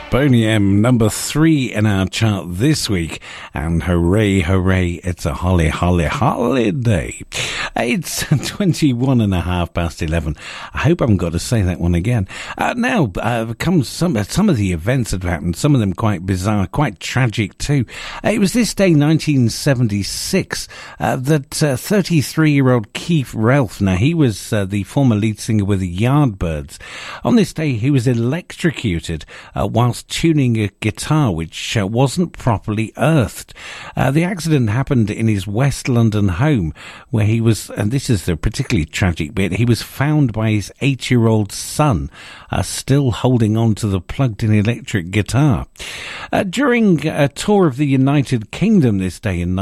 Boney M, number 3 in our chart this week. And hooray, hooray, it's a holiday. It's 11:21. I hope I haven't got to say that one again. Now comes some of the events that have happened, some of them quite bizarre, quite tragic too. It was this day, 1976, that 33-year-old Keith Relf, now he was the former lead singer with the Yardbirds. On this day, he was electrocuted whilst tuning a guitar which wasn't properly earthed. The accident happened in his West London home, where he was, and this is the particularly tragic bit, he was found by his 8-year-old son still holding on to the plugged-in electric guitar. During a tour of the United Kingdom this day in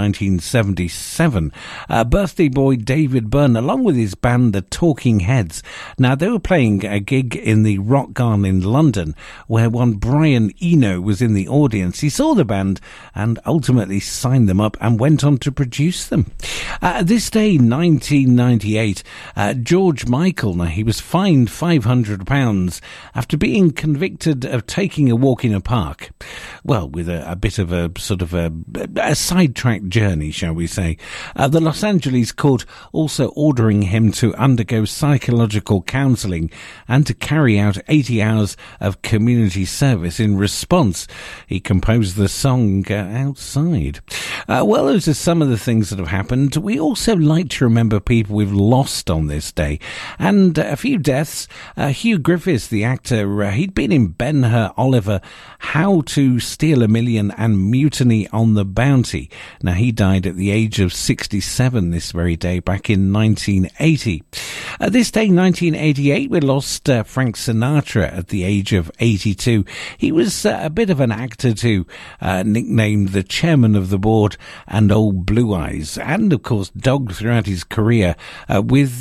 1977, birthday boy David Byrne, along with his band The Talking Heads, now they were playing a gig in the Rock Garden in London, where one Brian Eno was in the audience. He saw the band and ultimately signed them up and went on to produce them. This day, 1998, George Michael, now he was fined £500 after being convicted of taking a walk in a park. Well, with a bit of a sort of a sidetracked journey, shall we say. The Los Angeles court also ordering him to undergo psychological counselling and to carry out 80 hours of community service. In response, he composed the song Outside. Well, those are some of the things that have happened. We also like to remember people we've lost on this day. And a few deaths. Hugh Griffiths, the actor, he'd been in Ben-Hur, Oliver, How to Steal a Million and Mutiny on the Bounty. Now, he died at the age of 67 this very day, back in 1980. This day, 1988, we lost Frank Sinatra at the age of 82. He was a bit of an actor too, nicknamed the chairman of the board and Old Blue Eyes, and of course dogged throughout his career with,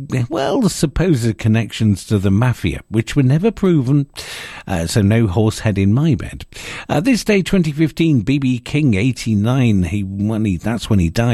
supposed connections to the mafia, which were never proven, so no horse head in my bed. This day, 2015, B.B. King, 89, that's when he died.